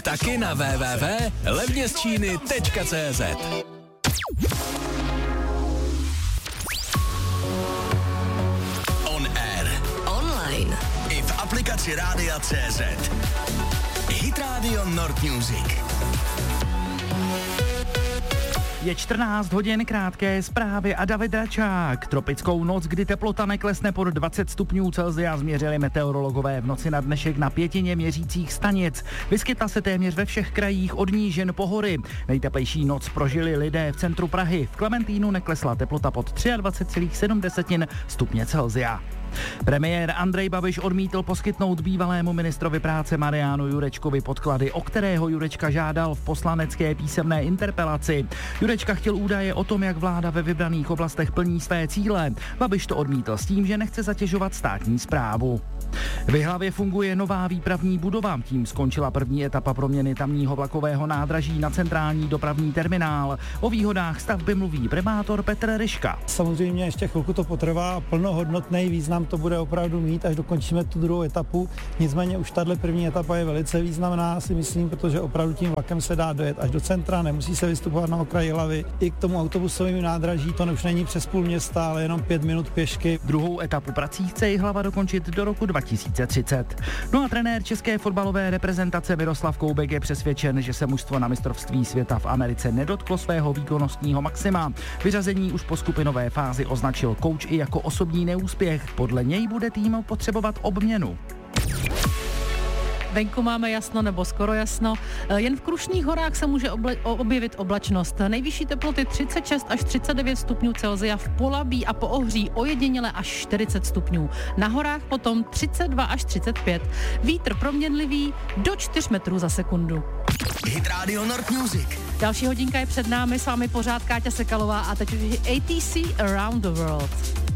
Taky na www.levnězčíny.cz. On air. Online. I v aplikaci Rádia CZ. Hit Radio Nord Music. Je 14 hodin, krátké zprávy a David Račák. Tropickou noc, kdy teplota neklesne pod 20 stupňů Celsia, změřili meteorologové v noci na dnešek na 5 měřících stanic. Vyskytla se téměř ve všech krajích od nížin po hory. Nejteplejší noc prožili lidé v centru Prahy. V Klementínu neklesla teplota pod 23,7 stupně Celsia. Premiér Andrej Babiš odmítl poskytnout bývalému ministrovi práce Marianu Jurečkovi podklady, o kterého Jurečka žádal v poslanecké písemné interpelaci. Jurečka chtěl údaje o tom, jak vláda ve vybraných oblastech plní své cíle. Babiš to odmítl s tím, že nechce zatěžovat státní správu. V Jihlavě funguje nová výpravní budova. Tím skončila první etapa proměny tamního vlakového nádraží na centrální dopravní terminál. O výhodách stavby mluví primátor Petr Ryška. Samozřejmě ještě chvilku to potrvá, plnohodnotný význam to bude opravdu mít, až dokončíme tu druhou etapu. Nicméně už tahle první etapa je velice významná, si myslím, protože opravdu tím vlakem se dá dojet až do centra, nemusí se vystupovat na okraj Jihlavy. I k tomu autobusovému nádraží to už není přes půl města, ale jenom 5 minut pěšky. Druhou etapu prací chce Jihlava dokončit do roku 2030. No a trenér české fotbalové reprezentace Miroslav Koubek je přesvědčen, že se mužstvo na mistrovství světa v Americe nedotklo svého výkonnostního maxima. Vyřazení už po skupinové fázi označil kouč i jako osobní neúspěch. Podle něj bude tým potřebovat obměnu. Venku máme jasno nebo skoro jasno. Jen v Krušných horách se může objevit oblačnost. Nejvyšší teploty 36 až 39 stupňů Celsia, v Polabí a Poohří ojediněle až 40 stupňů. Na horách potom 32 až 35. Vítr proměnlivý do 4 metrů za sekundu. Hit Radio Nord Music. Další hodinka je před námi, s vámi pořád Káťa Sekalová a teď už ATC Around the World.